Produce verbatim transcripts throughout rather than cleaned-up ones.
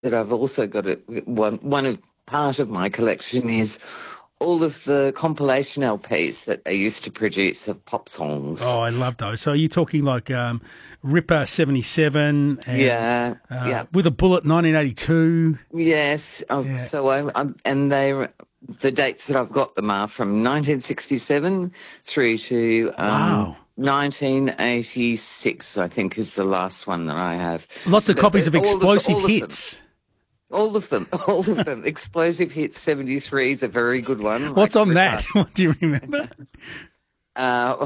that I've also got a, one, one of part of my collection is all of the compilation L Ps that they used to produce of pop songs. Oh, I love those. So you're talking like um, Ripper seventy-seven and Yeah, uh, yeah. With a Bullet nineteen eighty-two. Yes. Oh, Yeah. So I, I'm, and they, the dates that I've got them are from nineteen sixty-seven through to um, Wow. nineteen eighty-six, I think, is the last one that I have. Lots of But copies of all Explosive all of them. Hits. All of them, all of them. Explosive Hits seventy-three is a very good one. What's like on that? Ripper. What do you remember? Uh,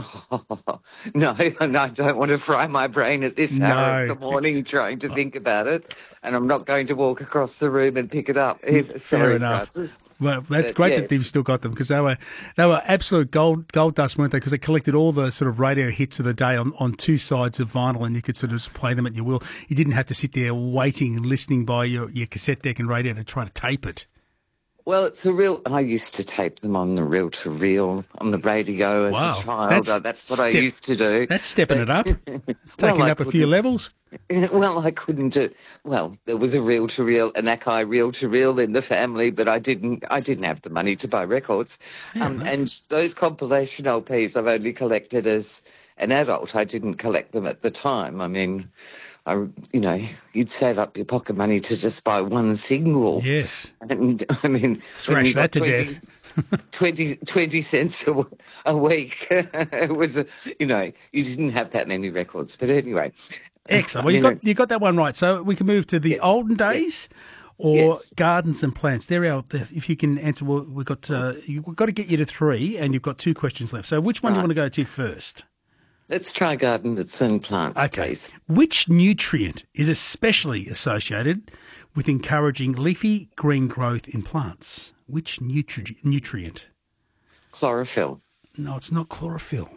no, I don't want to fry my brain at this No. hour of the morning trying to think about it, and I'm not going to walk across the room and pick it up. If, Fair sorry, enough. Francis. Well, that's But great yes. that they've still got them because they were they were absolute gold gold dust, weren't they? Because they collected all the sort of radio hits of the day on, on two sides of vinyl, and you could sort of just play them at your will. You didn't have to sit there waiting and listening by your, your cassette deck and radio to try to tape it. Well, it's a real. I used to tape them on the reel to reel on the radio as Wow. a child. That's That's, that's what I step- used to do. That's stepping it up. It's Well, taking I up a few couldn't- levels. Well, I couldn't do. Well, there was a reel to reel, an Akai reel to reel in the family, but I didn't. I didn't have the money to buy records, um, and those compilation L Ps I've only collected as an adult. I didn't collect them at the time. I mean, I, you know, you'd save up your pocket money to just buy one single. Yes. And I mean, when Thrash you that got to twenty death. twenty, twenty cents a, a week. It was, a, you know, you didn't have that many records. But anyway. Excellent. Well, you you got know, you got that one right. So we can move to the Yes. olden days, or Yes. gardens and plants. They're out there. If you can answer, well, we've got uh, you- we've got to get you to three, and you've got two questions left. So which one do you Right. want to go to first? let's try gardens and plants, Okay. please. Which nutrient is especially associated with encouraging leafy green growth in plants? Which nutri- nutrient? Chlorophyll. No, it's not chlorophyll.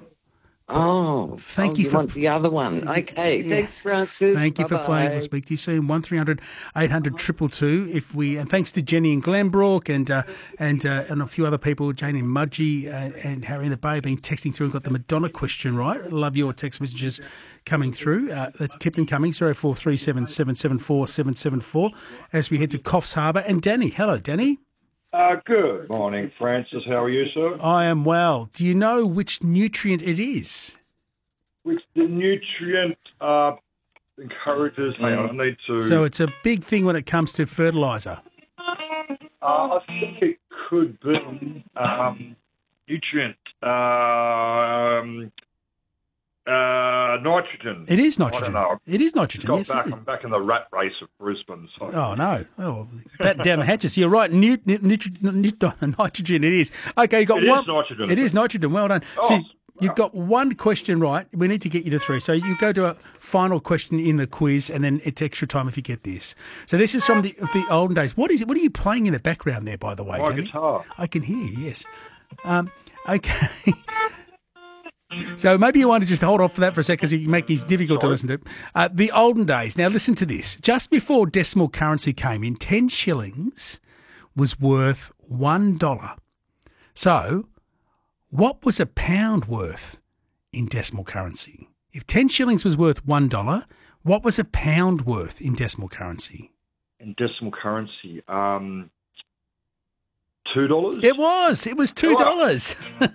Oh, Thank oh, you you for- want the other one. Okay, thanks, Francis. Thank you for Bye-bye. playing. We'll speak to you soon. One three hundred eight hundred two two two. If we and thanks to Jenny in Glenbrook and uh, and uh, and a few other people, Jane in Mudgee uh, and Harry in the Bay, been texting through and got the Madonna question right. Love your text messages coming through. Uh, let's keep them coming. Zero four three seven seven seven four seven seven four. As we head to Coffs Harbour and Danny. Hello, Danny. Uh, good morning, Francis. How are you, sir? I am well. Do you know which nutrient it is? Which the nutrient uh, encourages. Hang on, I need to. So it's a big thing when it comes to fertiliser. uh, I think it could be um, nutrient. Um, uh, nitrogen. It is I nitrogen. don't know. It is nitrogen. Got Yes, back. it is. I'm back in the rat race of Brisbane. So. Oh, no. Oh, batten down the hatches. You're right. Nu- nu- nutri- nu- nitrogen it is. Okay, you got It is one. nitrogen. It is nitrogen. Well done. Oh, So you've got one question right. We need to get you to three. So you go to a final question in the quiz, and then it's extra time if you get this. So this is from the the olden days. What is it? What are you playing in the background there, by the way, My Danny? guitar. I can hear you, yes. Um, okay. So maybe you want to just hold off for that for a second because you make these difficult to listen to. Uh, the olden days. Now listen to this. Just before decimal currency came in, ten shillings was worth one dollar. So what was a pound worth in decimal currency? If ten shillings was worth one dollar, what was a pound worth in decimal currency? In decimal currency, um, two dollars. It was. It was two dollars.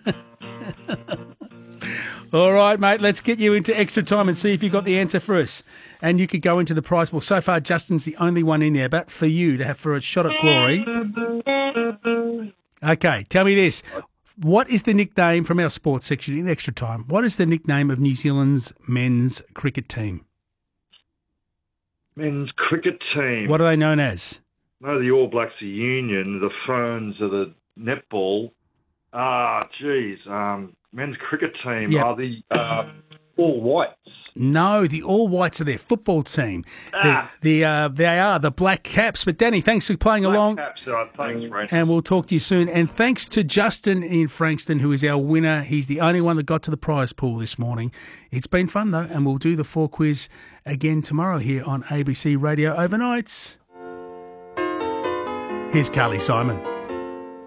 All right, mate, let's get you into extra time and see if you got the answer for us. And you could go into the prize pool. So far, Justin's the only one in there, but for you to have for a shot at glory. Okay, tell me this. What is the nickname from our sports section in extra time? What is the nickname of New Zealand's men's cricket team? Men's cricket team. What are they known as? No, the All Blacks are Union. The Ferns are the netball. Ah, geez. Um, men's cricket team Yep. are the uh, All Whites. No, the All Whites are their football team. Ah. The, the uh, they are the Black Caps. But Danny, thanks for playing Black along. Caps, uh, thanks, Frank. And we'll talk to you soon. And thanks to Justin in Frankston, who is our winner. He's the only one that got to the prize pool this morning. It's been fun, though, and we'll do the four quiz again tomorrow here on A B C Radio Overnights. Here's Carly Simon.